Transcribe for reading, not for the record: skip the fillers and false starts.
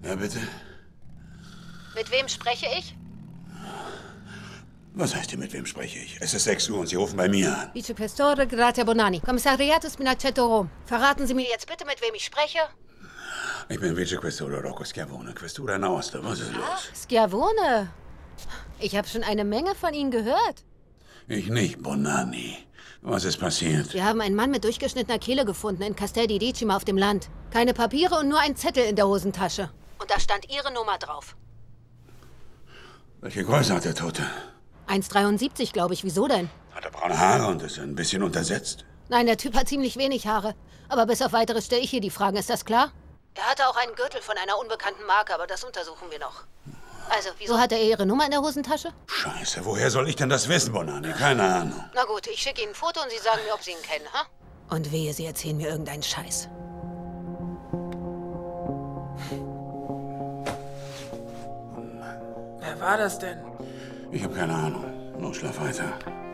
Ja, bitte? Mit wem spreche ich? Was heißt hier, mit wem spreche ich? Es ist 6 Uhr und Sie rufen bei mir an. Vicequestore Grazia Bonanni, Kommissariato Spinacetto Rom. Verraten Sie mir jetzt bitte, mit wem ich spreche? Ich bin Vicequestore Rocco Schiavone, Questura Nostra. Was ist los? Schiavone. Ich habe schon eine Menge von Ihnen gehört. Ich nicht, Bonanni. Was ist passiert? Wir haben einen Mann mit durchgeschnittener Kehle gefunden in Castel di Decima auf dem Land. Keine Papiere und nur ein Zettel in der Hosentasche. Und da stand Ihre Nummer drauf. Welche Größe hat der Tote? 1,73, glaube ich. Wieso denn? Hat er braune Haare und ist ein bisschen untersetzt? Nein, der Typ hat ziemlich wenig Haare. Aber bis auf Weiteres stelle ich hier die Fragen. Ist das klar? Er hatte auch einen Gürtel von einer unbekannten Marke, aber das untersuchen wir noch. Also, wieso hat er Ihre Nummer in der Hosentasche? Scheiße, woher soll ich denn das wissen, Bonanni? Keine Ahnung. Na gut, ich schicke Ihnen ein Foto und Sie sagen mir, ob Sie ihn kennen, ha? Und wehe, Sie erzählen mir irgendeinen Scheiß. Wer war das denn? Ich habe keine Ahnung. Los, schlaf weiter.